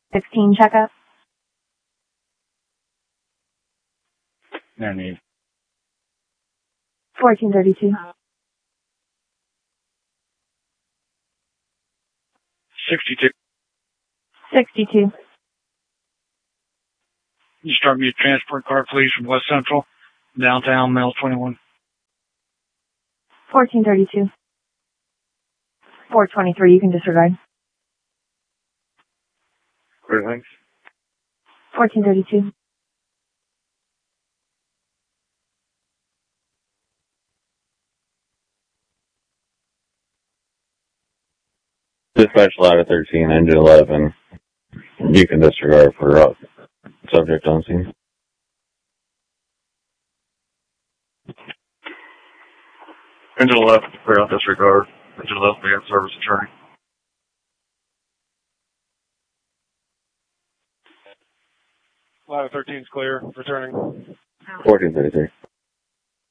16 checkup. No need. 1432. 62. 62. You start me a transport car, please, from West Central, downtown, Mill 21. 1432. 423, you can disregard. Clear, thanks. 1432. Dispatch ladder 13, engine 11. You can disregard for subject on scene. Engine 11, clear out disregard. Engine 11, we have service attorney. Ladder 13 is clear, returning. 1433.